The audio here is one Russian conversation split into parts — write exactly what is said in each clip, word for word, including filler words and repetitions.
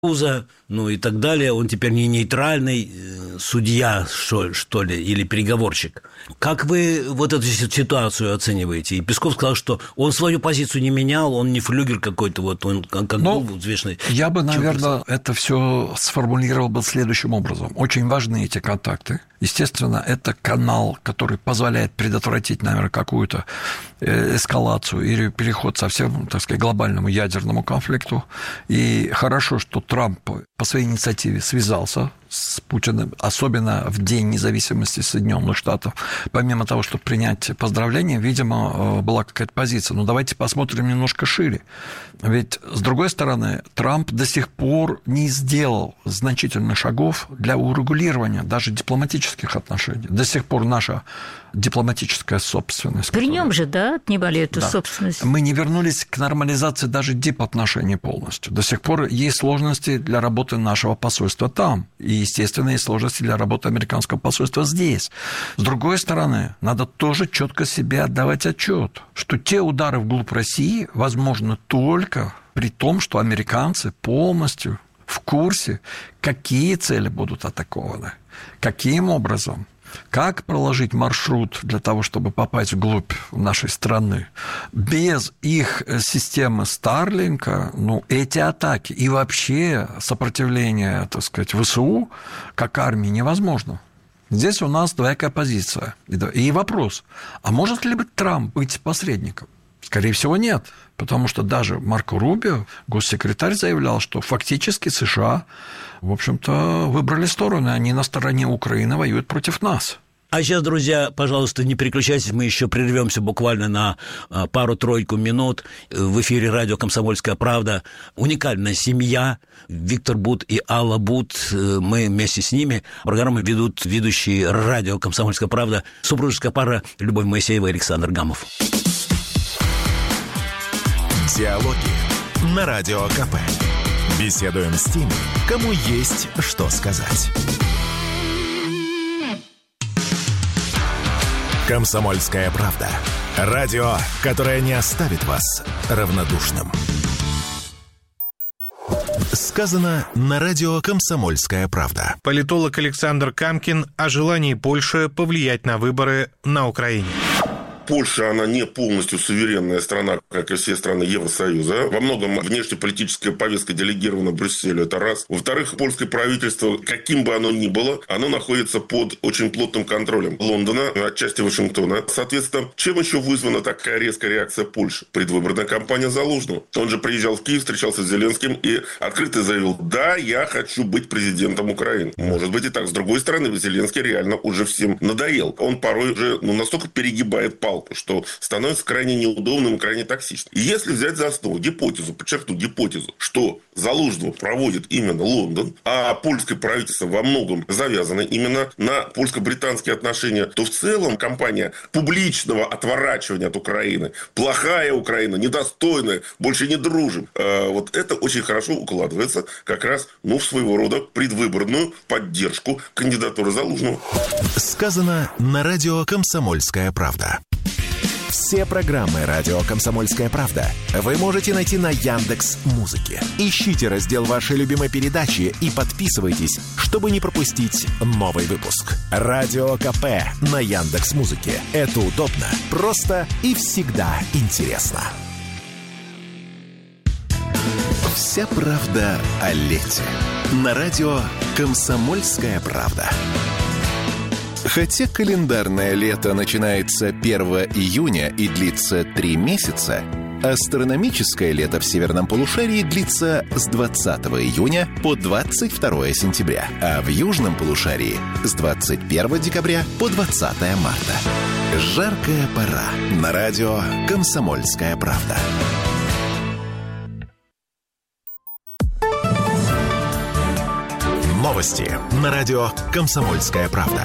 Союза, ну и так далее. Он теперь не нейтральный судья, что, что ли, или переговорщик. Как вы вот эту ситуацию оцениваете? И Песков сказал, что он свою позицию не менял, он не флюгер какой-то, вот он как ну, был взвешенный. Я бы, наверное, это все сформулировал бы следующим образом. Очень важны эти контакты. Естественно, это канал, который позволяет предотвратить, наверное, какую-то эскалацию или переход совсем, так сказать, к глобальному ядерному конфликту. И хорошо, что Трамп по своей инициативе связался с Путиным, особенно в День независимости Соединенных Штатов. Помимо того, чтобы принять поздравления, видимо, была какая-то позиция. Но давайте посмотрим немножко шире. Ведь, с другой стороны, Трамп до сих пор не сделал значительных шагов для урегулирования даже дипломатических отношений. До сих пор наша дипломатическая собственность. При нем же, да, отнимали эту да. собственность? Мы не вернулись к нормализации даже дипотношений полностью. До сих пор есть сложности для работы нашего посольства там. И, естественно, есть сложности для работы американского посольства здесь. С другой стороны, надо тоже четко себе отдавать отчет, что те удары вглубь России возможны только при том, что американцы полностью в курсе, какие цели будут атакованы, каким образом, как проложить маршрут для того, чтобы попасть вглубь нашей страны. Без их системы Старлинка, ну, эти атаки и вообще сопротивление, так сказать, ВСУ как армии невозможно. Здесь у нас двоякая позиция. И вопрос, а может ли быть Трамп быть посредником? Скорее всего, нет. Потому что даже Марко Рубио, госсекретарь, заявлял, что фактически США, в общем-то, выбрали сторону. Они на стороне Украины воюют против нас. А сейчас, друзья, пожалуйста, не переключайтесь, мы еще прервемся буквально на пару-тройку минут. В эфире радио «Комсомольская правда». Уникальная семья. Виктор Бут и Алла Бут. Мы вместе с ними. Программу ведут ведущие радио «Комсомольская правда». Супружеская пара Любовь Моисеева и Александр Гамов. Диалоги на Радио КП. Беседуем с теми, кому есть что сказать. «Комсомольская правда». Радио, которое не оставит вас равнодушным. Сказано на радио «Комсомольская правда». Политолог Александр Камкин о желании Польши повлиять на выборы на Украине. Польша, она не полностью суверенная страна, как и все страны Евросоюза. Во многом внешнеполитическая повестка делегирована Брюсселю, это раз. Во-вторых, польское правительство, каким бы оно ни было, оно находится под очень плотным контролем Лондона, отчасти Вашингтона. Соответственно, чем еще вызвана такая резкая реакция Польши? Предвыборная кампания Залужного. Он же приезжал в Киев, встречался с Зеленским и открыто заявил: да, я хочу быть президентом Украины. Может быть и так. С другой стороны, Зеленский реально уже всем надоел. Он порой уже ну, настолько перегибает палку, что становится крайне неудобным и крайне токсичным. И если взять за основу гипотезу, подчеркну гипотезу, что Залужного проводит именно Лондон, а польское правительство во многом завязано именно на польско-британские отношения, то в целом кампания публичного отворачивания от Украины, плохая Украина, недостойная, больше не дружим, вот это очень хорошо укладывается как раз ну, в своего рода предвыборную поддержку кандидатуры Залужного. Сказано на радио «Комсомольская правда». Все программы «Радио Комсомольская правда» вы можете найти на Яндекс.Музыке. Ищите раздел вашей любимой передачи и подписывайтесь, чтобы не пропустить новый выпуск. Радио КП на Яндекс.Музыке. Это удобно, просто и всегда интересно. Вся правда о лете. На радио «Комсомольская правда». Хотя календарное лето начинается первого июня и длится три месяца, астрономическое лето в северном полушарии длится с двадцатого июня по двадцать второе сентября, а в южном полушарии с двадцать первого декабря по двадцатое марта. Жаркая пора. На радио «Комсомольская правда». Новости на радио «Комсомольская правда».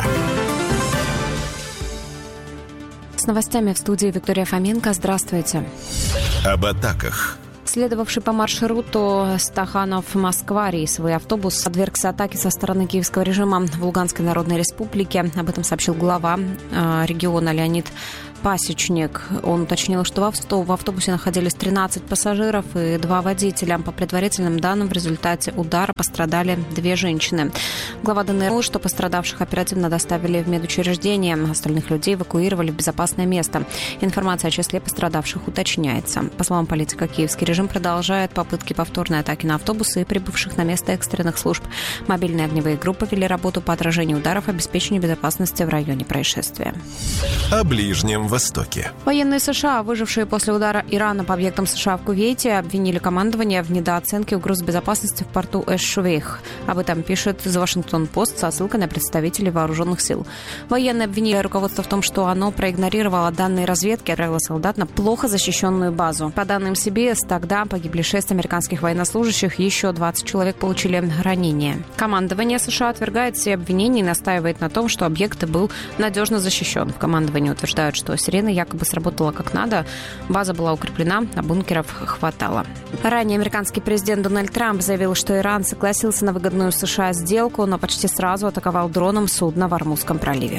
С новостями в студии Виктория Фоменко. Здравствуйте. Об атаках. Следовавший по маршруту Стаханов-Москва рейсовый автобус подвергся атаке со стороны киевского режима в Луганской Народной Республике. Об этом сообщил глава региона Леонид Пасечник. Он уточнил, что в автобусе находились тринадцать пассажиров и два водителя. По предварительным данным, в результате удара пострадали две женщины. Глава ДНР, что пострадавших оперативно доставили в медучреждение. Остальных людей эвакуировали в безопасное место. Информация о числе пострадавших уточняется. По словам политика, киевский режим продолжает попытки повторной атаки на автобусы и прибывших на место экстренных служб. Мобильные огневые группы вели работу по отражению ударов, обеспечению безопасности в районе происшествия. О Ближнем Востоке. Военные США, выжившие после удара Ирана по объектам США в Кувейте, обвинили командование в недооценке угроз безопасности в порту Эш-Швейх. Об этом пишет The Washington Post со ссылкой на представителей вооруженных сил. Военные обвинили руководство в том, что оно проигнорировало данные разведки и отправило солдат на плохо защищенную базу. По данным си би эс, тогда погибли шесть американских военнослужащих, еще двадцать человек получили ранения. Командование США отвергает все обвинения и настаивает на том, что объект был надежно защищен. В командовании утверждают, что сирена якобы сработала как надо, база была укреплена, а бункеров хватало. Ранее американский президент Дональд Трамп заявил, что Иран согласился на выгодную США сделку, но почти сразу атаковал дроном судно в Ормузском проливе.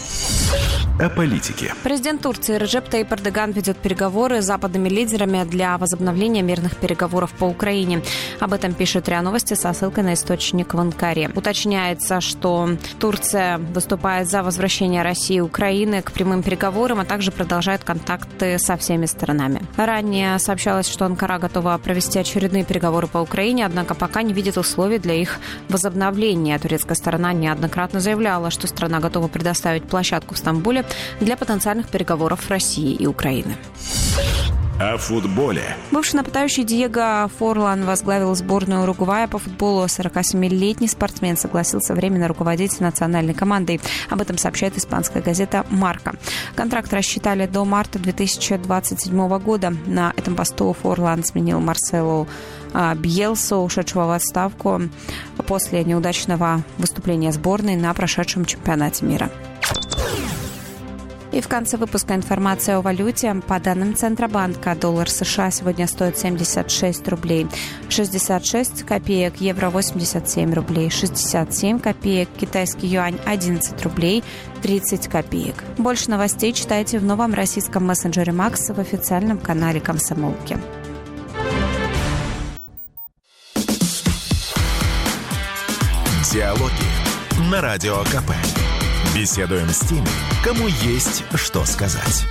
О политике. Президент Турции Реджеп Тайип Эрдоган ведет переговоры с западными лидерами для возобновления мирных переговоров по Украине. Об этом пишет РИА Новости со ссылкой на источник в Анкаре. Уточняется, что Турция выступает за возвращение России и Украины к прямым переговорам, а также продолжает контакты со всеми сторонами. Ранее сообщалось, что Анкара готова провести очередные переговоры по Украине, однако пока не видит условий для их возобновления. Турецкая сторона неоднократно заявляла, что страна готова предоставить площадку в Стамбуле для потенциальных переговоров России и Украины. О футболе. Бывший нападающий Диего Форлан возглавил сборную Уругвая по футболу. сорокасемилетний спортсмен согласился временно руководить национальной командой. Об этом сообщает испанская газета «Марка». Контракт рассчитали до марта две тысячи двадцать седьмого года. На этом посту Форлан сменил Марселу Бьелсу, ушедшего в отставку после неудачного выступления сборной на прошедшем чемпионате мира. И в конце выпуска информация о валюте. По данным Центробанка, доллар США сегодня стоит семьдесят шесть рублей шестьдесят шесть копеек, евро восемьдесят семь рублей шестьдесят семь копеек, китайский юань одиннадцать рублей тридцать копеек. Больше новостей читайте в новом российском мессенджере Макс в официальном канале Комсомолки. Диалоги на Радио КП. Беседуем с теми, кому есть что сказать.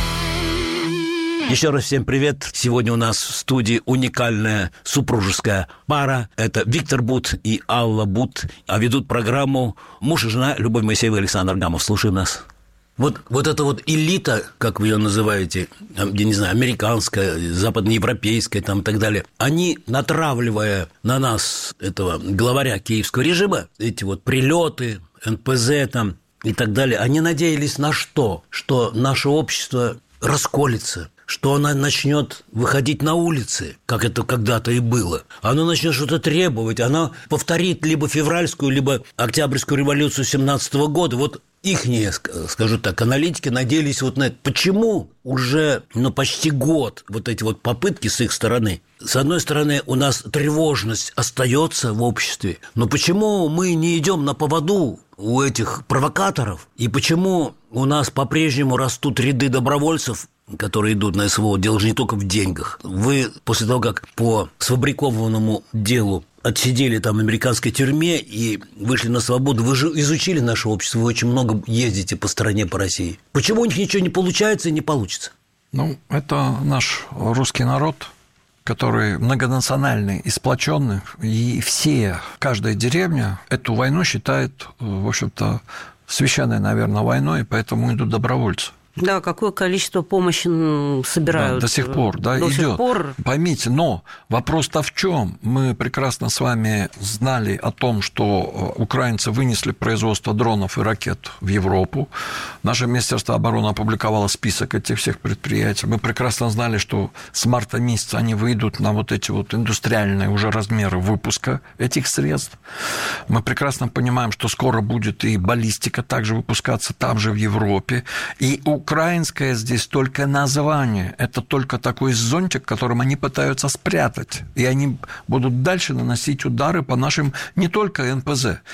Еще раз всем привет. Сегодня у нас в студии уникальная супружеская пара. Это Виктор Бут и Алла Бут. А ведут программу муж и жена Любовь Моисеева и Александр Гамов. Слушаем нас. Вот, вот эта вот элита, как вы ее называете, я не знаю, американская, западноевропейская там и так далее, они, натравливая на нас этого главаря киевского режима, эти вот прилеты, эн пэ зэ там и так далее, они надеялись на что? Что наше общество расколется, что оно начнет выходить на улицы, как это когда-то и было. Оно начнет что-то требовать, оно повторит либо февральскую, либо октябрьскую революцию семнадцатого года. Вот ихние, скажу так, аналитики надеялись вот на это. Почему уже ну, почти год вот эти вот попытки с их стороны? С одной стороны, у нас тревожность остается в обществе, но почему мы не идем на поводу у этих провокаторов? И почему у нас по-прежнему растут ряды добровольцев, которые идут на эс вэ о? Дело же не только в деньгах. Вы после того, как по сфабрикованному делу отсидели там в американской тюрьме и вышли на свободу, вы же изучили наше общество, вы очень много ездите по стране, по России. Почему у них ничего не получается и не получится? Ну, это наш русский народ, который многонациональный и сплоченный, и все, каждая деревня эту войну считает, в общем-то, священной, наверное, войной, и поэтому идут добровольцы. Да, какое количество помощи собирают. Да, до сих пор, да, до идет. Сих пор. Поймите, но вопрос-то в чем? Мы прекрасно с вами знали о том, что украинцы вынесли производство дронов и ракет в Европу. Наше Министерство обороны опубликовало список этих всех предприятий. Мы прекрасно знали, что с марта месяца они выйдут на вот эти вот индустриальные уже размеры выпуска этих средств. Мы прекрасно понимаем, что скоро будет и баллистика также выпускаться там же в Европе. И украинское здесь только название. Это только такой зонтик, которым они пытаются спрятать. И они будут дальше наносить удары по нашим не только эн пэ зэ,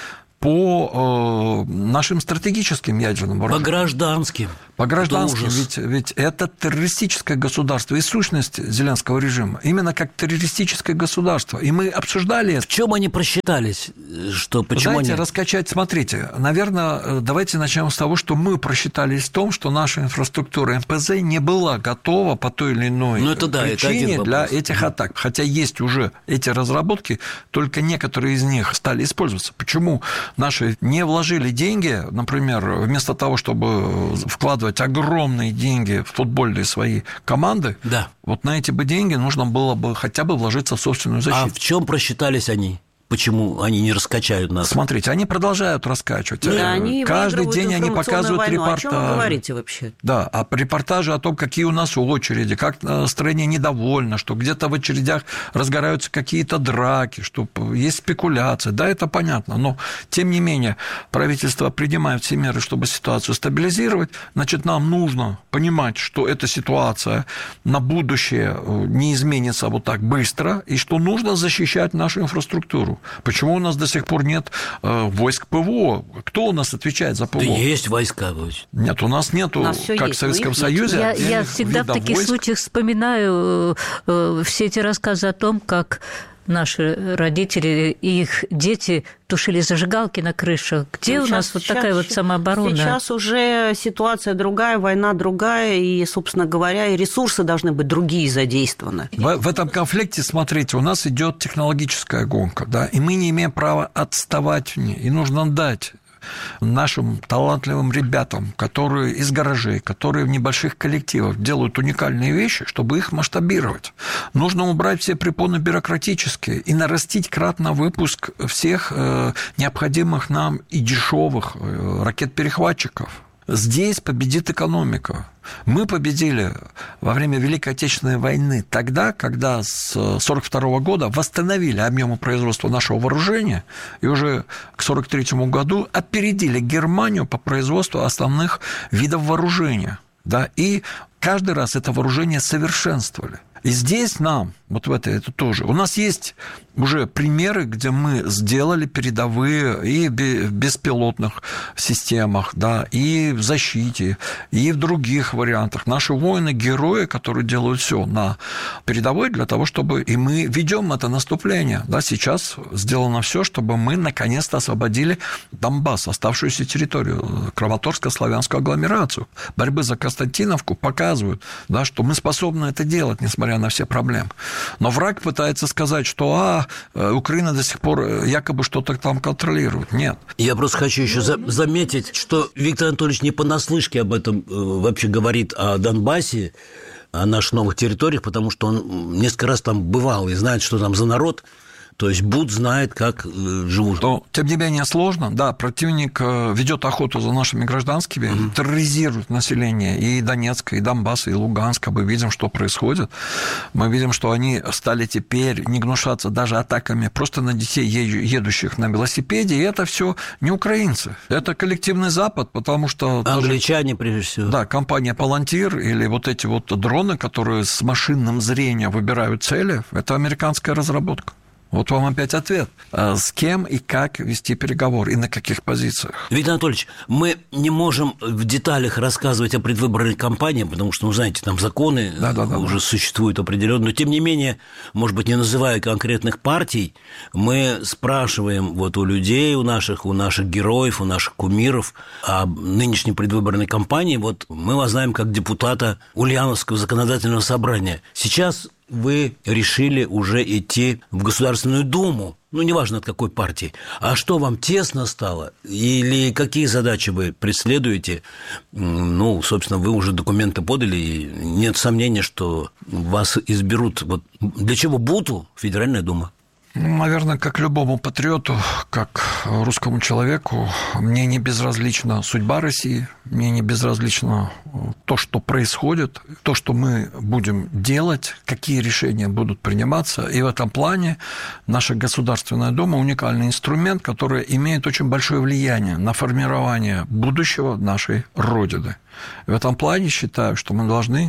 по э, нашим стратегическим ядерным вооружениям. По гражданским. По гражданским, ведь, ведь это террористическое государство и сущность Зеленского режима, именно как террористическое государство. И мы обсуждали это. В чем они просчитались? Что, почему Знаете, они... раскачать, смотрите, наверное, давайте начнем с того, что мы просчитались в том, что наша инфраструктура эм пэ зэ не была готова по той или иной ну, это, да, причине это для этих атак. Хотя есть уже эти разработки, только некоторые из них стали использоваться. Почему наши не вложили деньги, например, вместо того, чтобы вкладывать огромные деньги в футбольные свои команды, да. Вот на эти бы деньги нужно было бы хотя бы вложиться в собственную защиту. А в чем просчитались они? Почему они не раскачают нас? Смотрите, они продолжают раскачивать. Да, они каждый день они показывают войну. репортажи. О чем вы говорите вообще? Да, а репортажи о том, какие у нас очереди, как стране недовольно, что где-то в очередях разгораются какие-то драки, что есть спекуляции. Да, это понятно, но тем не менее правительство принимает все меры, чтобы ситуацию стабилизировать. Значит, нам нужно понимать, что эта ситуация на будущее не изменится вот так быстро, и что нужно защищать нашу инфраструктуру. Почему у нас до сих пор нет э, войск ПВО? Кто у нас отвечает за ПВО? Да есть войска. Нет, у нас нету, у нас как есть, в Советском Союзе. Я, я всегда в таких войск. случаях вспоминаю э, все эти рассказы о том, как наши родители и их дети тушили зажигалки на крышах. Где сейчас, у нас вот сейчас, такая вот самооборона? Сейчас уже ситуация другая, война другая, и, собственно говоря, и ресурсы должны быть другие задействованы. В, в этом конфликте, смотрите, у нас идет технологическая гонка, да, и мы не имеем права отставать в ней, и нужно дать нашим талантливым ребятам, которые из гаражей, которые в небольших коллективах делают уникальные вещи, чтобы их масштабировать. Нужно убрать все препоны бюрократические и нарастить кратно выпуск всех необходимых нам и дешевых ракет-перехватчиков. Здесь победит экономика. Мы победили во время Великой Отечественной войны тогда, когда с тысяча девятьсот сорок второго года восстановили объемы производства нашего вооружения и уже к сорок третьему году опередили Германию по производству основных видов вооружения. Да, и каждый раз это вооружение совершенствовали. И здесь нам, вот в этой, это тоже, у нас есть уже примеры, где мы сделали передовые и в беспилотных системах, да, и в защите, и в других вариантах. Наши воины-герои, которые делают все на передовой для того, чтобы... И мы ведем это наступление. Да, сейчас сделано все, чтобы мы наконец-то освободили Донбасс, оставшуюся территорию, Краматорско-славянскую агломерацию. Борьбы за Константиновку показывают, да, что мы способны это делать, несмотря на все проблемы. Но враг пытается сказать, что а, Украина до сих пор якобы что-то там контролирует. Нет. Я просто хочу еще за- заметить, что Виктор Анатольевич не понаслышке об этом э, вообще говорит о Донбассе, о наших новых территориях, потому что он несколько раз там бывал и знает, что там за народ. То есть Буд знает, как э, живут. Но, тем не менее, сложно. Да, противник ведет охоту за нашими гражданскими, mm-hmm. терроризирует население и Донецка, и Донбасса, и Луганска. Мы видим, что происходит. Мы видим, что они стали теперь не гнушаться даже атаками просто на детей, едущих на велосипеде. И это все не украинцы. Это коллективный Запад, потому что... Англичане, даже, прежде всего. Да, компания Palantir или вот эти вот дроны, которые с машинным зрением выбирают цели, это американская разработка. Вот вам опять ответ. С кем и как вести переговоры, и на каких позициях? Виктор Анатольевич, мы не можем в деталях рассказывать о предвыборной кампании, потому что, ну, знаете, там законы да, да, да, уже да. существуют определенно. Но, тем не менее, может быть, не называя конкретных партий, мы спрашиваем вот у людей, у наших, у наших героев, у наших кумиров о нынешней предвыборной кампании. Вот мы вас знаем как депутата Ульяновского законодательного собрания. Сейчас вы решили уже идти в Государственную Думу, ну, неважно от какой партии. А что, вам тесно стало? Или какие задачи вы преследуете? Ну, собственно, вы уже документы подали, и нет сомнения, что вас изберут. Вот для чего Буту Федеральная Дума? Наверное, как любому патриоту, как русскому человеку, мне не безразлична судьба России, мне не безразлично то, что происходит, то, что мы будем делать, какие решения будут приниматься. И в этом плане наша Государственная Дума – уникальный инструмент, который имеет очень большое влияние на формирование будущего нашей Родины. В этом плане считаю, что мы должны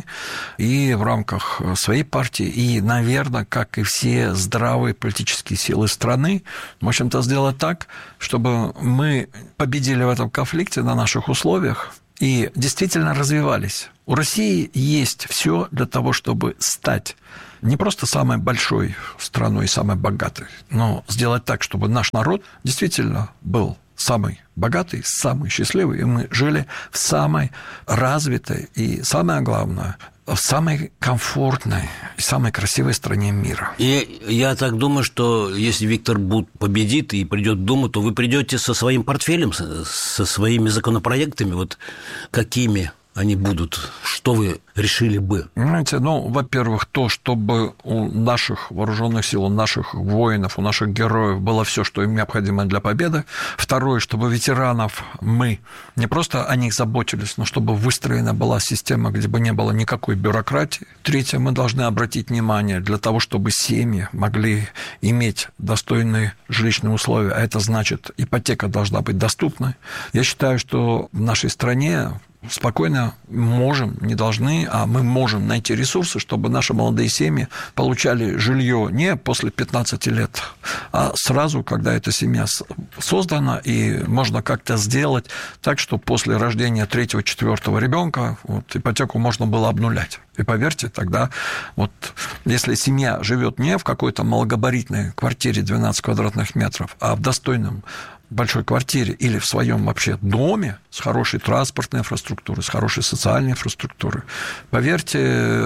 и в рамках своей партии, и, наверное, как и все здравые политические силы страны, в общем-то, сделать так, чтобы мы победили в этом конфликте на наших условиях и действительно развивались. У России есть все для того, чтобы стать не просто самой большой страной и самой богатой, но сделать так, чтобы наш народ действительно был самый богатый, самый счастливый, и мы жили в самой развитой и, самое главное, в самой комфортной и самой красивой стране мира. И я так думаю, что если Виктор Бут победит и придет в Думу, то вы придете со своим портфелем, со своими законопроектами, вот какими они будут? Что вы решили бы? Понимаете, ну, во-первых, то, чтобы у наших вооруженных сил, у наших воинов, у наших героев было все, что им необходимо для победы. Второе, чтобы ветеранов мы не просто о них заботились, но чтобы выстроена была система, где бы не было никакой бюрократии. Третье, мы должны обратить внимание для того, чтобы семьи могли иметь достойные жилищные условия, а это значит, ипотека должна быть доступной. Я считаю, что в нашей стране спокойно можем, не должны, а мы можем найти ресурсы, чтобы наши молодые семьи получали жилье не после пятнадцати лет, а сразу, когда эта семья создана, и можно как-то сделать так, что после рождения третьего, четвертого ребенка вот, ипотеку можно было обнулять. И поверьте, тогда вот если семья живет не в какой-то малогабаритной квартире двенадцать квадратных метров, а в достойном большой квартире или в своем вообще доме с хорошей транспортной инфраструктурой, с хорошей социальной инфраструктурой, поверьте,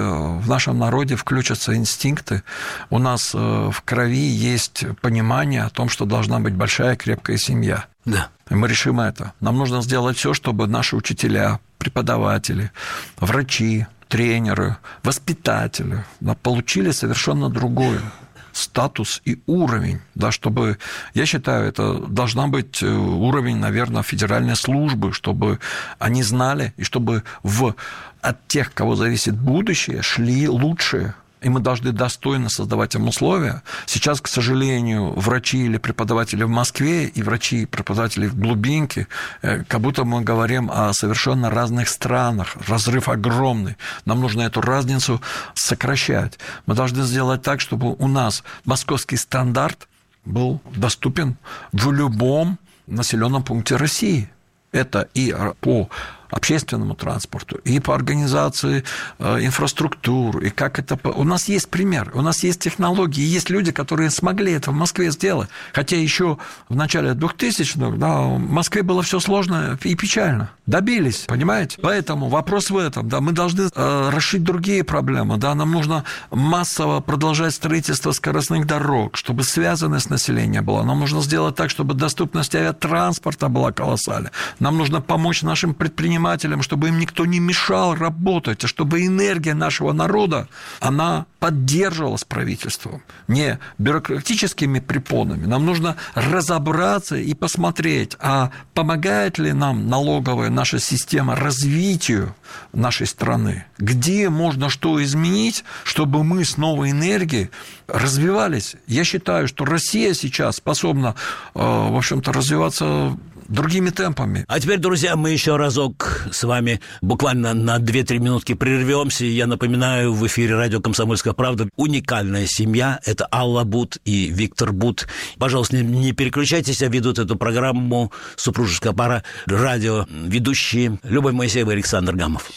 в нашем народе включатся инстинкты. У нас в крови есть понимание о том, что должна быть большая крепкая семья. Да. И мы решим это. Нам нужно сделать все, чтобы наши учителя, преподаватели, врачи, тренеры, воспитатели получили совершенно другое статус и уровень, да, чтобы, я считаю, это должна быть уровень, наверное, федеральной службы, чтобы они знали, и чтобы в, от тех, кого зависит будущее, шли лучшие. И мы должны достойно создавать им условия. Сейчас, к сожалению, врачи или преподаватели в Москве и врачи и преподаватели в глубинке, как будто мы говорим о совершенно разных странах. Разрыв огромный. Нам нужно эту разницу сокращать. Мы должны сделать так, чтобы у нас московский стандарт был доступен в любом населенном пункте России. Это и по общественному транспорту, и по организации э, инфраструктуры, и как это... У нас есть пример, у нас есть технологии, есть люди, которые смогли это в Москве сделать. Хотя еще в начале двухтысячных, да, в Москве было все сложно и печально. Добились, понимаете? Поэтому вопрос в этом, да, мы должны э, решить другие проблемы, да, нам нужно массово продолжать строительство скоростных дорог, чтобы связанность населения была. Нам нужно сделать так, чтобы доступность авиатранспорта была колоссальной. Нам нужно помочь нашим предпринимателям, чтобы им никто не мешал работать, а чтобы энергия нашего народа, она поддерживалась правительством, не бюрократическими препонами. Нам нужно разобраться и посмотреть, а помогает ли нам налоговая наша система развитию нашей страны, где можно что изменить, чтобы мы с новой энергией развивались. Я считаю, что Россия сейчас способна, в общем-то, развиваться другими темпами. А теперь, друзья, мы еще разок с вами буквально на две-три минутки прервемся. Я напоминаю, в эфире радио «Комсомольская правда» уникальная семья. Это Алла Бут и Виктор Бут. Пожалуйста, не переключайтесь, а ведут эту программу супружеская пара, радио ведущие Любовь Моисеева и Александр Гамов.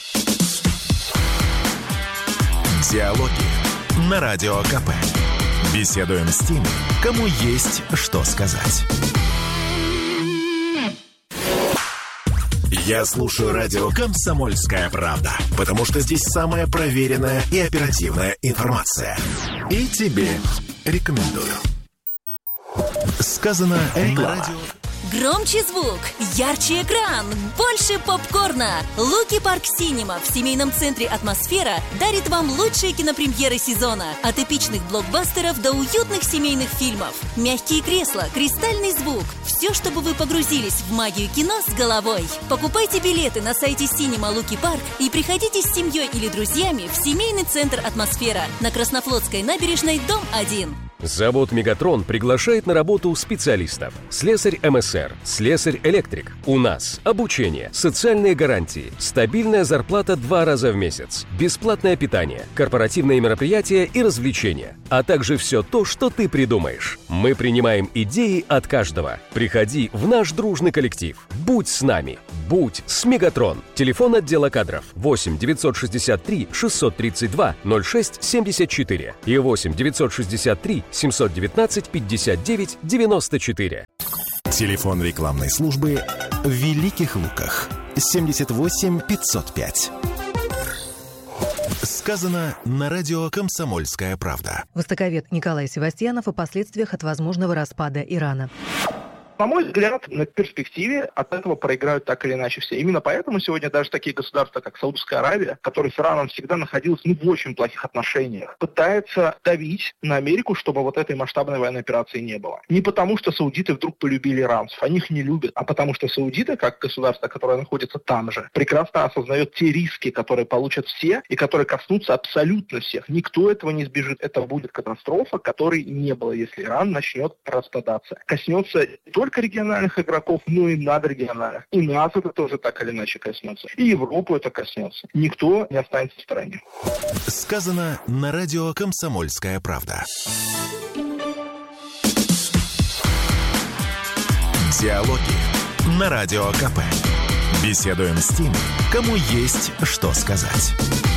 Диалоги на Радио КП. Беседуем с теми, кому есть что сказать. Я слушаю радио «Комсомольская правда», потому что здесь самая проверенная и оперативная информация. И тебе рекомендую. Сказано на радио... Громче звук, ярче экран, больше попкорна. Луки Парк Синема в семейном центре «Атмосфера» дарит вам лучшие кинопремьеры сезона. От эпичных блокбастеров до уютных семейных фильмов. Мягкие кресла, кристальный звук. Все, чтобы вы погрузились в магию кино с головой. Покупайте билеты на сайте Синема Луки Парк и приходите с семьей или друзьями в семейный центр «Атмосфера» на Краснофлотской набережной, дом один. Завод «Мегатрон» приглашает на работу специалистов. Слесарь эм эс эр, слесарь-электрик. У нас обучение, социальные гарантии, стабильная зарплата два раза в месяц, бесплатное питание, корпоративные мероприятия и развлечения, а также все то, что ты придумаешь. Мы принимаем идеи от каждого. Приходи в наш дружный коллектив. Будь с нами. Будь с «Мегатрон». Телефон отдела кадров восемь девятьсот шестьдесят три шестьсот тридцать два ноль шесть семьдесят четыре и восемь девятьсот шестьдесят три семьсот девятнадцать пятьдесят девять девяносто четыре. Телефон рекламной службы в Великих Луках семьдесят восемь пятьсот пять. Сказано на радио «Комсомольская правда». Востоковед Николай Севастьянов о последствиях от возможного распада Ирана. На мой взгляд, на перспективе от этого проиграют так или иначе все. Именно поэтому сегодня даже такие государства, как Саудовская Аравия, которая с Ираном всегда находилась ну, в очень плохих отношениях, пытается давить на Америку, чтобы вот этой масштабной военной операции не было. Не потому, что саудиты вдруг полюбили иранцев, они их не любят, а потому что саудиты, как государство, которое находится там же, прекрасно осознает те риски, которые получат все и которые коснутся абсолютно всех. Никто этого не избежит. Это будет катастрофа, которой не было, если Иран начнет распадаться. Коснется только региональных игроков, но и надрегиональных. И нас это тоже так или иначе коснется. И Европу это коснется. Никто не останется в стороне. Сказано на радио «Комсомольская правда». Диалоги на Радио КП. Беседуем с теми, кому есть что сказать.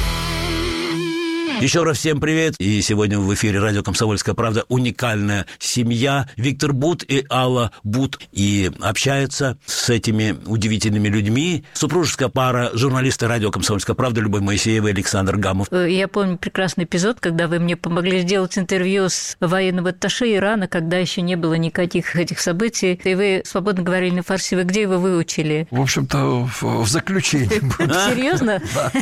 Еще раз всем привет. И сегодня в эфире радио «Комсомольская правда» уникальная семья. Виктор Бут и Алла Бут. И общаются с этими удивительными людьми. Супружеская пара журналисты радио «Комсомольская правда» Любовь Моисеева и Александр Гамов. Я помню прекрасный эпизод, когда вы мне помогли сделать интервью с военным атташе Ирана, когда еще не было никаких этих событий. И вы свободно говорили на фарси. Вы где его выучили? В общем-то, в заключении. Серьезно?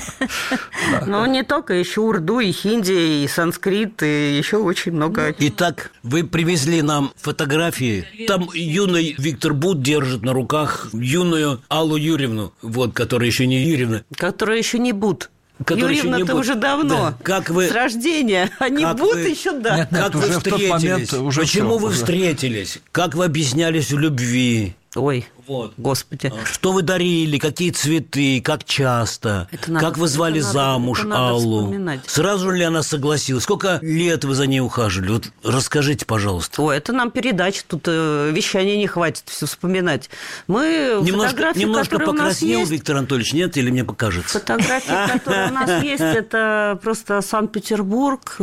Ну, не только, еще урду, и хинди, и санскрит, и еще очень много. Итак, вы привезли нам фотографии. Там юный Виктор Бут держит на руках юную Аллу Юрьевну, вот, которая еще не Юрьевна. Которая еще не Бут. Юрьевна-то уже давно, да. Как вы... с рождения, а не Бут вы... еще да. Нет, нет, как вы встретились? Уже Почему все, вы уже. встретились? Как вы объяснялись в любви? Ой, вот. Господи. Что вы дарили, какие цветы, как часто, надо, как вы звали замуж надо, Аллу? Вспоминать. Сразу ли она согласилась? Сколько лет вы за ней ухаживали? Вот расскажите, пожалуйста. Ой, это нам передача, тут э, вещания не хватит все вспоминать. Мы немножко, немножко покраснел есть... Виктор Анатольевич, нет, или мне покажется? Фотографии, которые у нас есть, это просто Санкт-Петербург,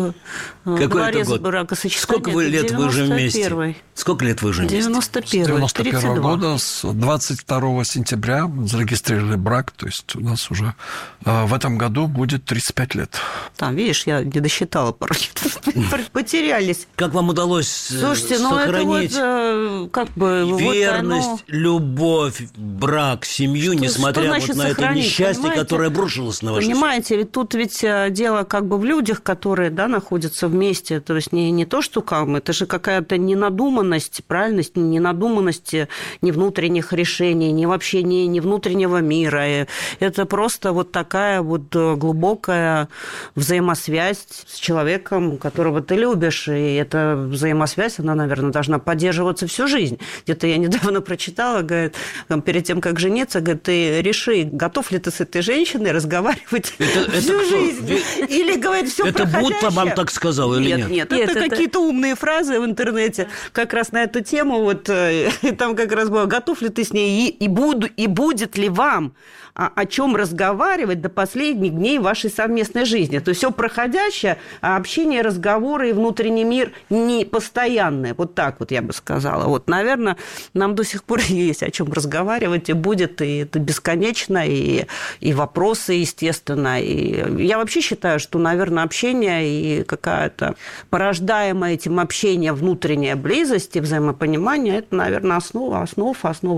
дворец бракосочетания. Сколько вы лет вы уже вместе? Сколько лет вы уже вместе? девяносто первый, тридцать два года, с двадцать второго сентября зарегистрировали брак, то есть у нас уже э, в этом году будет тридцать пять лет. Там, видишь, я не досчитала пару лет, потерялись. Как вам удалось Слушайте, сохранить ну, это, как бы, верность, вот оно... любовь, брак, семью, что, несмотря что вот на это несчастье, понимаете? Которое обрушилось на вашу семью? Понимаете, ведь тут ведь дело как бы в людях, которые, да, находятся вместе, то есть не, не то, что как, это же какая-то ненадуманность, правильность, ненадуманность, не внутренних решений, ни вообще не, не внутреннего мира. Это просто вот такая вот глубокая взаимосвязь с человеком, которого ты любишь. И эта взаимосвязь, она, наверное, должна поддерживаться всю жизнь. Где-то я недавно прочитала, говорит, перед тем, как жениться, говорит, ты реши, готов ли ты с этой женщиной разговаривать это, всю это жизнь. Кто? Или, говорит, все это проходящее. Это Бут вам так сказал или нет? Нет, нет, нет это, это какие-то умные фразы в интернете как раз на эту тему. Вот там как раз было, готов ли ты с ней, и, и, буду, и будет ли вам о, о чем разговаривать до последних дней вашей совместной жизни. То есть все проходящее, а общение, разговоры и внутренний мир не постоянное. Вот так вот я бы сказала. Вот, наверное, нам до сих пор есть о чем разговаривать, и будет, и это бесконечно, и, и вопросы, естественно. И я вообще считаю, что, наверное, общение и какая-то порождаемая этим общением внутренняя близость и взаимопонимание, это, наверное, основа, основа, основа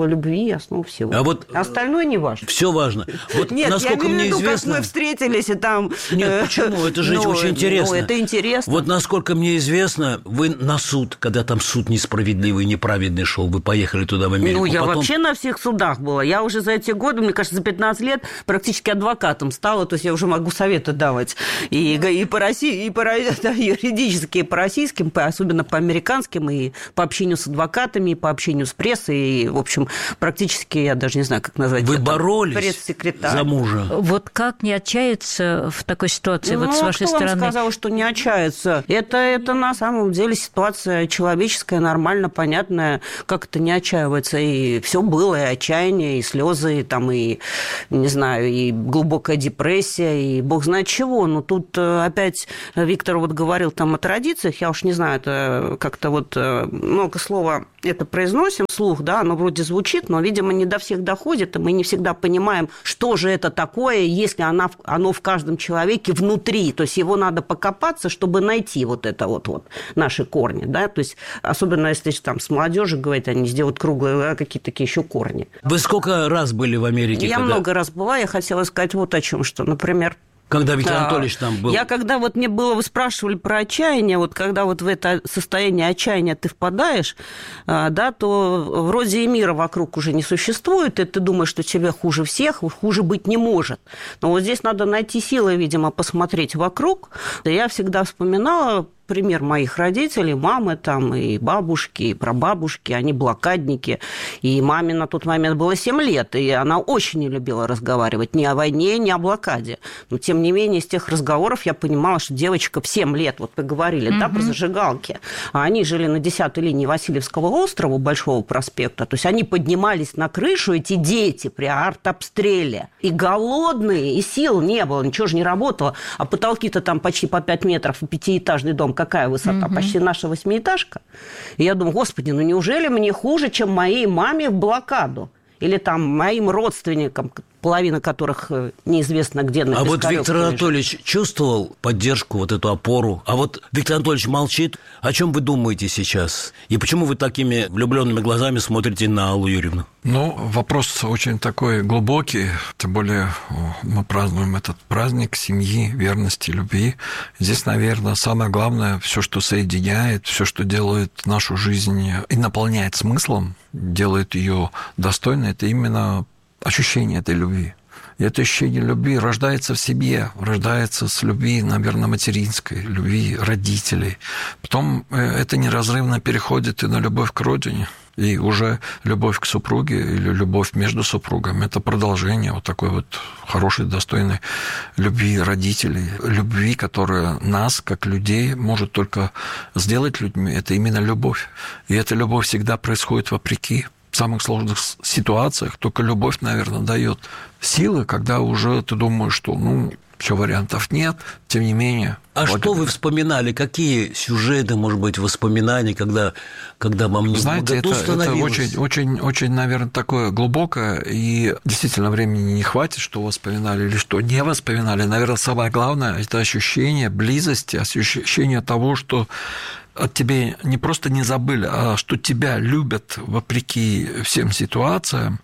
основа любви, основа всего. А вот остальное не важно. Все важно. Вот Нет, насколько я имею в виду, мне известно... как мы встретились и там... Нет, почему? Это же ну, очень интересно. Ну, это интересно. Вот насколько мне известно, вы на суд, когда там суд несправедливый, неправедный шел, вы поехали туда, в Америку. Ну, я потом... вообще на всех судах была. Я уже за эти годы, мне кажется, за пятнадцать лет практически адвокатом стала, то есть я уже могу советы давать. И, и по России, и по да, юридически, и по российским, по, особенно по американским, и по общению с адвокатами, и по общению с прессой, и, в общем, практически, я даже не знаю, как назвать. Вы боролись пресс-секретарь. за мужа. Вот как не отчаяться в такой ситуации, ну, вот с вашей кто стороны? Вам сказал, что не отчаяться? Это, это на самом деле ситуация человеческая, нормально, понятная, как это не отчаивается. И все было, и отчаяние, и слезы, и, там, и, не знаю, и глубокая депрессия, и бог знает чего. Но тут опять Виктор вот говорил там о традициях, я уж не знаю, это как-то вот много слова это произносим вслух, да, оно вроде звучит, но, видимо, не до всех доходит, и мы не всегда понимаем, что же это такое, если оно, оно в каждом человеке внутри, то есть его надо покопаться, чтобы найти вот это вот, вот наши корни, да, то есть особенно если там с молодежью говорить, они сделают круглые, а какие-то такие еще корни. Вы сколько раз были в Америке? Я когда... много раз была, я хотела сказать вот о чем, что, например, когда Виктор Анатольевич там был. Я когда вот мне было, вы спрашивали про отчаяние, вот когда вот в это состояние отчаяния ты впадаешь, да, то вроде и мира вокруг уже не существует, и ты думаешь, что тебе хуже всех, хуже быть не может. Но вот здесь надо найти силы, видимо, посмотреть вокруг. Я всегда вспоминала пример моих родителей, мамы там, и бабушки, и прабабушки, они блокадники. И маме на тот момент было семь лет, и она очень не любила разговаривать ни о войне, ни о блокаде. Но, тем не менее, из тех разговоров я понимала, что девочка в семь лет, вот вы говорили, mm-hmm. да, про зажигалки, а они жили на десятой линии Васильевского острова, Большого проспекта, то есть они поднимались на крышу, эти дети, при артобстреле, и голодные, и сил не было, ничего же не работало, а потолки-то там почти по пять метров, пятиэтажный дом, какая высота? Угу. Почти наша восьмиэтажка. И я думаю, господи, ну неужели мне хуже, чем моей маме в блокаду? Или там моим родственникам, половина которых неизвестно где на А вот Виктор Анатольевич чувствовал поддержку, вот эту опору? А вот Виктор Анатольевич молчит. О чем вы думаете сейчас? И почему вы такими влюбленными глазами смотрите на Аллу Юрьевну? Ну, вопрос очень такой глубокий. Тем более мы празднуем этот праздник семьи, верности, любви. Здесь, наверное, самое главное, все, что соединяет, все, что делает нашу жизнь и наполняет смыслом, делает ее достойной, это именно ощущение этой любви. И это ощущение любви рождается в семье, рождается с любви, наверное, материнской, любви родителей. Потом это неразрывно переходит и на любовь к родине. И уже любовь к супруге или любовь между супругами – это продолжение вот такой вот хорошей, достойной любви родителей. Любви, которая нас, как людей, может только сделать людьми. Это именно любовь. И эта любовь всегда происходит вопреки. В самых сложных ситуациях только любовь, наверное, дает силы, когда уже ты думаешь, что, ну, все, вариантов нет, тем не менее. А вот что это... вы вспоминали? Какие сюжеты, может быть, воспоминания, когда, когда вам не Знаете, это, это очень, очень, очень, наверное, такое глубокое, и действительно времени не хватит, что воспоминали или что не воспоминали. Наверное, самое главное – это ощущение близости, ощущение того, что от тебя не просто не забыли, а что тебя любят вопреки всем ситуациям,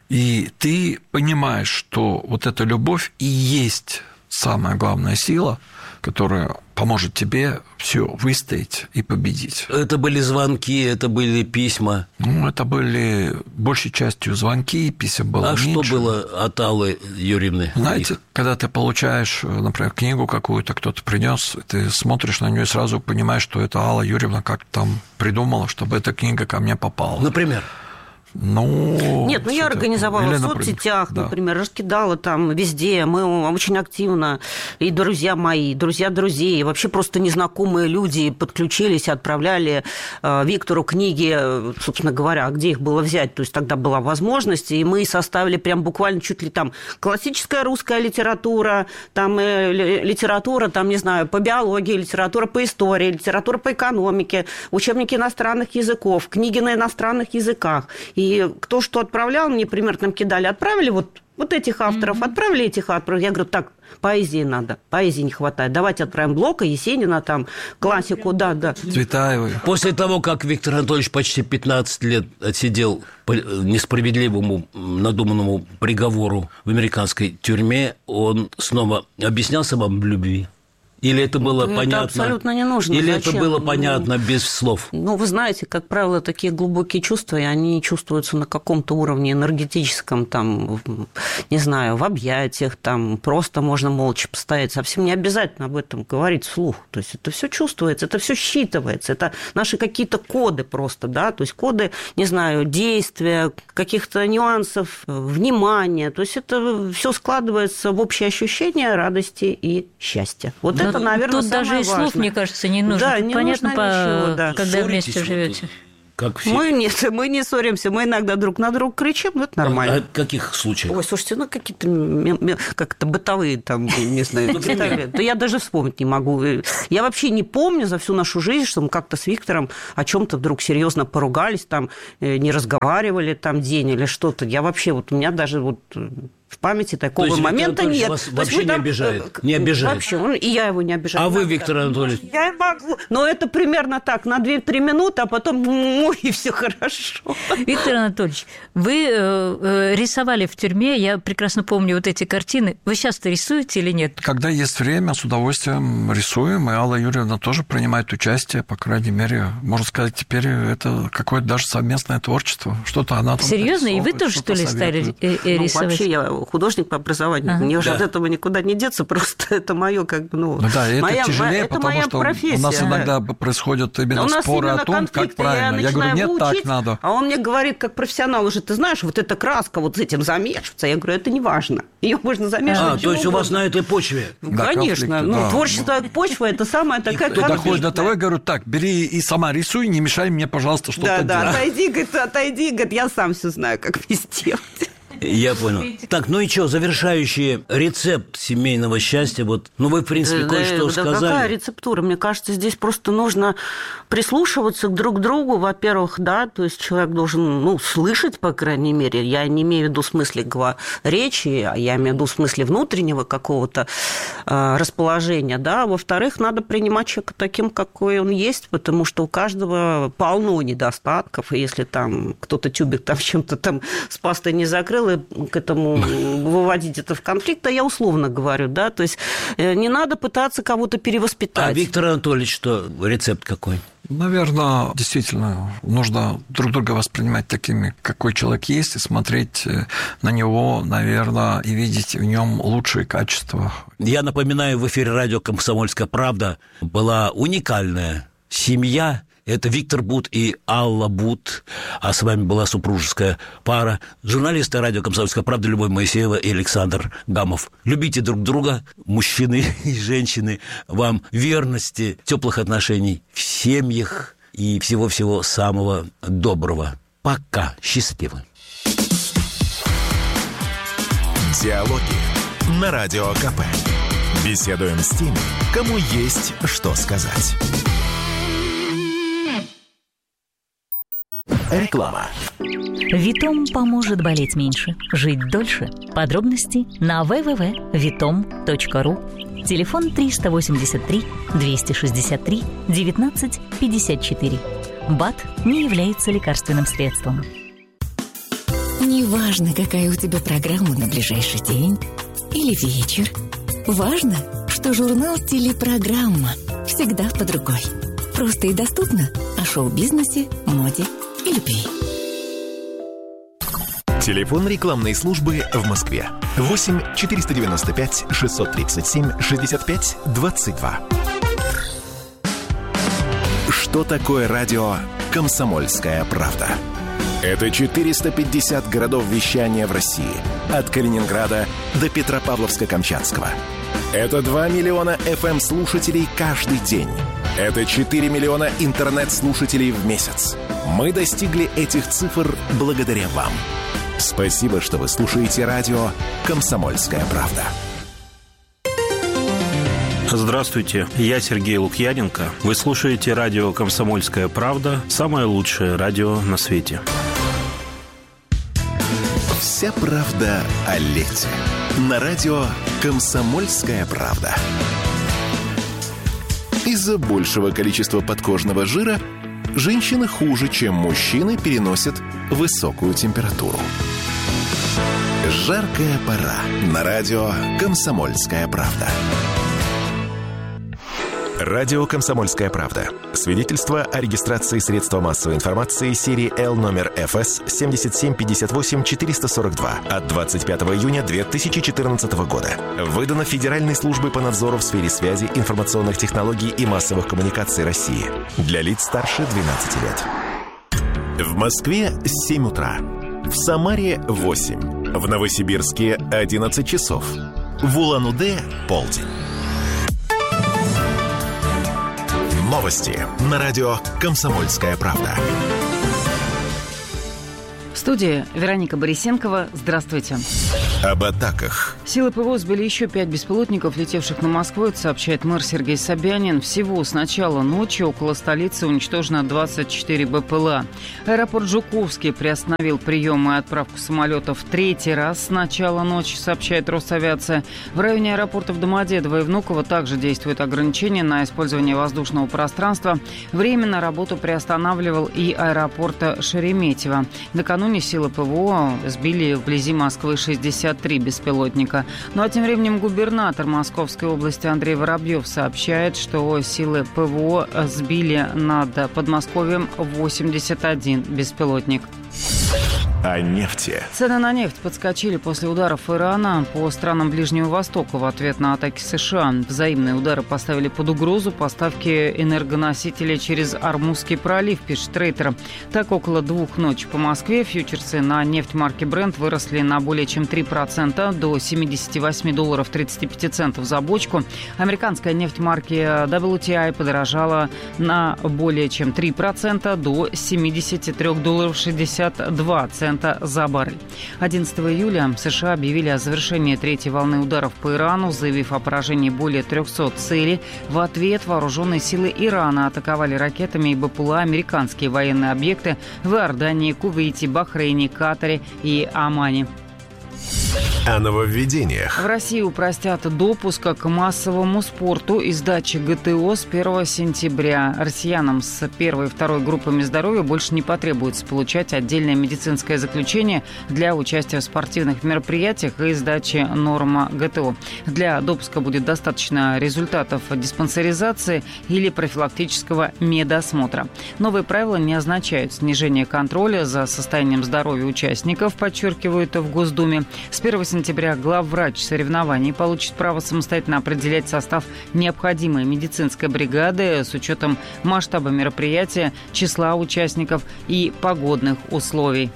и ты понимаешь, что вот эта любовь и есть самая главная сила, которая поможет тебе все выстоять и победить. Это были звонки, это были письма? Ну, это были большей частью звонки, писем было а меньше. А что было от Аллы Юрьевны? Знаете, их? Когда ты получаешь, например, книгу какую-то, кто-то принес, ты смотришь на нее и сразу понимаешь, что это Алла Юрьевна как-то там придумала, чтобы эта книга ко мне попала. Например? Ну, Нет, ну я организовала в соцсетях, да. например, раскидала там везде, мы очень активно, и друзья мои, и друзья друзей, и вообще просто незнакомые люди подключились, отправляли э, Виктору книги, собственно говоря, где их было взять, то есть тогда была возможность, и мы составили прям буквально чуть ли там классическая русская литература, там э, литература, там, не знаю, по биологии, литература по истории, литература по экономике, учебники иностранных языков, книги на иностранных языках. И кто что отправлял, мне примерно там кидали, отправили вот Вот этих авторов, mm-hmm. отправили этих авторов. Я говорю, так, поэзии надо, поэзии не хватает. Давайте отправим Блока, Есенина, там, классику, да, да. Цветаевой. После того, как Виктор Анатольевич почти пятнадцать лет отсидел по несправедливому надуманному приговору в американской тюрьме, он снова объяснялся вам в любви? Или это было это понятно? абсолютно не нужно. Или Зачем? это было понятно ну, без слов? Ну, вы знаете, как правило, такие глубокие чувства, и они чувствуются на каком-то уровне энергетическом, там, не знаю, в объятиях, там, просто можно молча постоять. Совсем не обязательно об этом говорить вслух. То есть это все чувствуется, это все считывается. Это наши какие-то коды просто, да, то есть коды, не знаю, действия, каких-то нюансов, внимания. То есть это все складывается в общее ощущение радости и счастья. Вот это, наверное, тут даже и важное. Слов, мне кажется, не нужно. Да, Тут не понятно, нужно по... ничего, да. когда Ссоритесь вместе живете. Как все. Мы нет, мы не ссоримся, мы иногда друг на друга кричим, но это нормально. А в каких случаях? Ой, слушайте, ну какие-то как-то бытовые там, не знаю, детали. Да я даже вспомнить не могу. Я вообще не помню за всю нашу жизнь, что мы как-то с Виктором о чем-то вдруг серьезно поругались, там не разговаривали там день или что-то. Я вообще вот у меня даже вот в памяти такого момента нет. Вас вообще не обижает? Не обижает? Вообще, и я его не обижаю. А вы, Виктор Анатольевич? Я могу. Но это примерно так, на две-три минуты, а потом и все хорошо. Виктор Анатольевич, вы э, рисовали в тюрьме, я прекрасно помню вот эти картины. Вы сейчас-то рисуете или нет? Когда есть время, с удовольствием рисуем, и Алла Юрьевна тоже принимает участие, по крайней мере, можно сказать, теперь это какое-то даже совместное творчество. Что-то она там серьезно? И вы тоже, что ли, стали э, э, рисовать? Ну, вообще, я художник по образованию. Ага. Мне уже да. от этого никуда не деться, просто это мое как бы, ну... ну да, это моя, тяжелее, это потому моя что профессия. У нас иногда происходят именно споры о том, как правильно. Я, я говорю, нет, так надо. А он мне говорит, как профессионал уже, ты знаешь, вот эта краска, вот с этим замешиваться. Я говорю, это не важно. Ее можно замешивать. А, то есть у вас на этой почве? Да, конечно. Ну, да. Творчество почва – это самая такая конфликтная. Доходит до того, я говорю, так, бери и сама рисуй, не мешай мне, пожалуйста, что-то делать. Да, да, отойди, говорит, отойди, говорит, я сам все знаю, как вести. Я понял. Так, ну и что, завершающий рецепт семейного счастья, вот, ну вы, в принципе, да, кое-что да, сказали. Какая рецептура? Мне кажется, здесь просто нужно прислушиваться друг к другу, во-первых, да, то есть человек должен, ну, слышать, по крайней мере, я не имею в виду в смысле речи, а я имею в виду в смысле внутреннего какого-то э, расположения, да, во-вторых, надо принимать человека таким, какой он есть, потому что у каждого полно недостатков, и если там кто-то тюбик там чем-то там с пастой не закрыл, к этому выводить это в конфликт, а я условно говорю, да, то есть не надо пытаться кого-то перевоспитать. А Виктор Анатольевич, что, рецепт какой? Наверное, действительно, нужно друг друга воспринимать такими, какой человек есть, и смотреть на него, наверное, и видеть в нем лучшие качества. Я напоминаю, в эфире радио «Комсомольская правда» была уникальная семья. Это Виктор Бут и Алла Бут, а с вами была супружеская пара, журналисты радио «Комсомольская правда» Любовь Моисеева и Александр Гамов. Любите друг друга, мужчины и женщины, вам верности, теплых отношений в семьях и всего-всего самого доброго. Пока. Счастливы. Диалоги на Радио КП. Беседуем с теми, кому есть что сказать. Реклама. Витом поможет болеть меньше, жить дольше. Подробности на дабл ю дабл ю дабл ю точка витом точка ру. Телефон триста восемьдесят три двести шестьдесят три девятнадцать пятьдесят четыре. БАД не является лекарственным средством. Неважно, какая у тебя программа на ближайший день или вечер. Важно, что журнал «Телепрограмма» всегда под рукой. Просто и доступно о шоу-бизнесе, моде и любви. Телефон рекламной службы в Москве. восемь четыреста девяносто пять шестьсот тридцать семь шестьдесят пять двадцать два. Что такое радио «Комсомольская правда»? Это четыреста пятьдесят городов вещания в России. От Калининграда до Петропавловска-Камчатского. Это два миллиона эф эм-слушателей каждый день. Это четыре миллиона интернет-слушателей в месяц. Мы достигли этих цифр благодаря вам. Спасибо, что вы слушаете радио «Комсомольская правда». Здравствуйте, я Сергей Лукьяненко. Вы слушаете радио «Комсомольская правда», самое лучшее радио на свете. Вся правда о лете. На радио «Комсомольская правда». Из-за большего количества подкожного жира женщины хуже, чем мужчины, переносят высокую температуру. Жаркая пора. На радио «Комсомольская правда». Радио «Комсомольская правда». Свидетельство о регистрации средства массовой информации серии Л номер эф эс семь семь пять восемь четыре сорок два от двадцать пятого июня две тысячи четырнадцатого года. Выдано Федеральной службой по надзору в сфере связи, информационных технологий и массовых коммуникаций России. Для лиц старше двенадцати лет. В Москве семь утра. В Самаре восемь. В Новосибирске одиннадцать часов. В Улан-Удэ полдень. Новости на радио «Комсомольская правда». В студии Вероника Борисенкова. Здравствуйте. Об атаках. Силы ПВО сбили еще пять беспилотников, летевших на Москву, это сообщает мэр Сергей Собянин. Всего с начала ночи около столицы уничтожено двадцать четыре БПЛА. Аэропорт Жуковский приостановил прием и отправку самолетов в третий раз с начала ночи, сообщает Росавиация. В районе аэропортов Домодедово и Внуково также действуют ограничения на использование воздушного пространства. Временно работу приостанавливал и аэропорт Шереметьево. Накануне силы ПВО сбили вблизи Москвы шестьдесят три беспилотника. Ну а тем временем губернатор Московской области Андрей Воробьев сообщает, что силы ПВО сбили над Подмосковьем восемьдесят один беспилотник. О нефти. Цены на нефть подскочили после ударов Ирана по странам Ближнего Востока в ответ на атаки США. Взаимные удары поставили под угрозу поставки энергоносителей через Ормузский пролив, пишет Рейтер. Так, около двух ночи по Москве фьючерсы на нефть марки Brent выросли на более чем три процента до семьдесят восемь долларов тридцать пять центов за бочку. Американская нефть марки дабл ю ти ай подорожала на более чем три процента до семьдесят три доллара шестьдесят два цента за баррель. одиннадцатого июля США объявили о завершении третьей волны ударов по Ирану, заявив о поражении более трехсот целей. В ответ вооруженные силы Ирана атаковали ракетами и БПЛА американские военные объекты в Иордании, Кувейте, Бахрейне, Катаре и Омане. О нововведениях. В России упростят допуск к массовому спорту и сдаче гэ тэ о с первого сентября. Россиянам с первой и второй группами здоровья больше не потребуется получать отдельное медицинское заключение для участия в спортивных мероприятиях и сдачи норма гэ тэ о. Для допуска будет достаточно результатов диспансеризации или профилактического медосмотра. Новые правила не означают снижение контроля за состоянием здоровья участников, подчеркивают в Госдуме. С первого сентября главврач соревнований получит право самостоятельно определять состав необходимой медицинской бригады с учетом масштаба мероприятия, числа участников и погодных условий.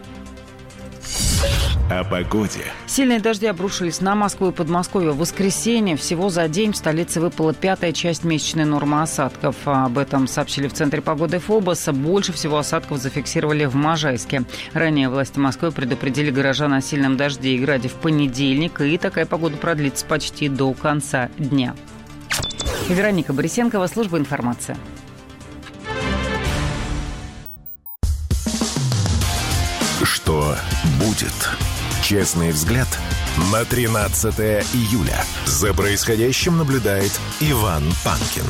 О погоде. Сильные дожди обрушились на Москву и Подмосковье в воскресенье. Всего за день в столице выпала пятая часть месячной нормы осадков. Об этом сообщили в Центре погоды ФОБОС. Больше всего осадков зафиксировали в Можайске. Ранее власти Москвы предупредили горожан о сильном дожде и граде в понедельник. И такая погода продлится почти до конца дня. Вероника Борисенкова, служба информации. Что будет? Честный взгляд на тринадцатое июля. За происходящим наблюдает Иван Панкин.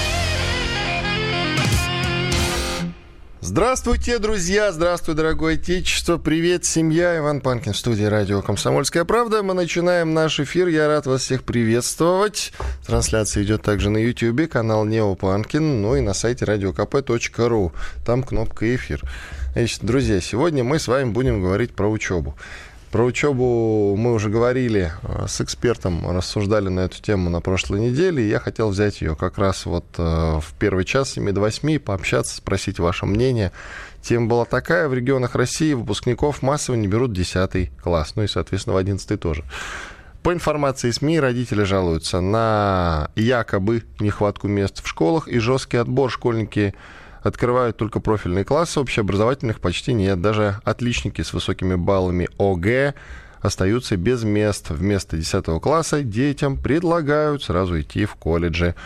Здравствуйте, друзья! Здравствуй, дорогое отечество! Привет, семья! Иван Панкин в студии радио «Комсомольская правда». Мы начинаем наш эфир. Я рад вас всех приветствовать. Трансляция идет также на YouTube, канал Нео Панкин, ну и на сайте радио ка пэ точка ру. Там кнопка «Эфир». Значит, друзья, сегодня мы с вами будем говорить про учебу. Про учебу мы уже говорили с экспертом, рассуждали на эту тему на прошлой неделе, и я хотел взять ее как раз вот в первый час с семи до восьми, пообщаться, спросить ваше мнение. Тема была такая: в регионах России выпускников массово не берут десятый класс, ну и, соответственно, в одиннадцатый тоже. По информации СМИ, родители жалуются на якобы нехватку мест в школах и жесткий отбор. Школьники открывают только профильные классы, общеобразовательных почти нет. Даже отличники с высокими баллами о гэ остаются без мест. Вместо десятого класса детям предлагают сразу идти в колледжи.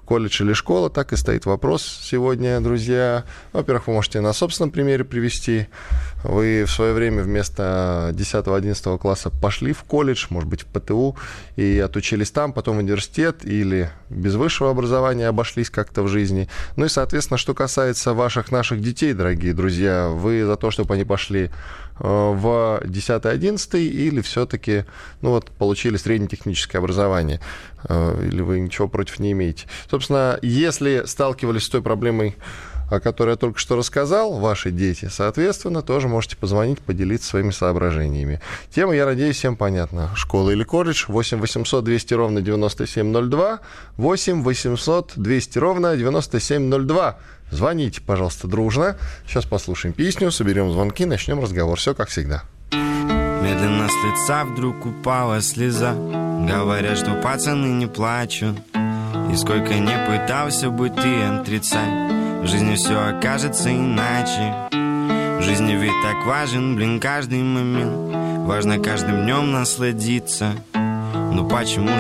колледж или школа, так и стоит вопрос сегодня, друзья. Во-первых, вы можете на собственном примере привести. Вы в свое время вместо десятого-одиннадцатого класса пошли в колледж, может быть, в ПТУ, и отучились там, потом в университет, или без высшего образования обошлись как-то в жизни. Ну и, соответственно, что касается ваших, наших детей, дорогие друзья, вы за то, чтобы они пошли в десятый-одиннадцатый, или все-таки, ну вот, получили среднетехническое образование, или вы ничего против не имеете. Собственно, если сталкивались с той проблемой, о которой я только что рассказал, ваши дети, соответственно, тоже можете позвонить, поделиться своими соображениями. Тема, я надеюсь, всем понятна. Школа или колледж? восемь восемьсот двести ровно девяносто семь ноль два, восемь восемьсот двести ровно девяносто семь ноль два. Звоните, пожалуйста, дружно. Сейчас послушаем песню, соберем звонки, начнем разговор. Все как всегда. Медленно с лица вдруг упала слеза. Говорят, что пацаны не плачут. И сколько не пытался бы ты отрицать, в жизни все окажется иначе. В жизни ведь так важен, блин, каждый момент. Важно каждым днем насладиться. Но почему же